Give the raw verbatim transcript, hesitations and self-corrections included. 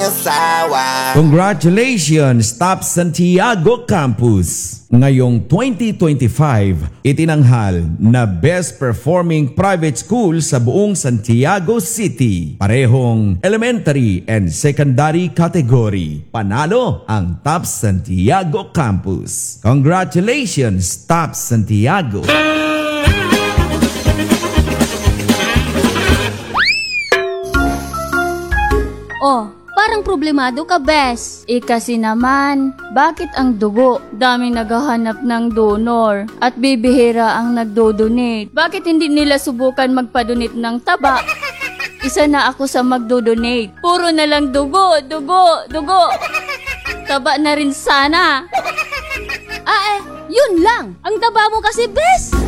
asawa. Congratulations, Top Santiago Campus! Ngayong twenty twenty-five, itinanghal na Best Performing Private School sa buong Santiago City. Parehong elementary and secondary category. Panalo ang Top Santiago Campus. Congratulations, Top Santiago! Oh, parang problemado ka, Bes. Eh kasi naman, bakit ang dugo? Daming naghahanap ng donor at bibihira ang nagdo-donate. Bakit hindi nila subukan magpa-donate ng taba? Isa na ako sa magdo-donate. Puro na lang dugo, dugo, dugo. Taba na rin sana. Ah eh, yun lang. Ang taba mo kasi, Bes.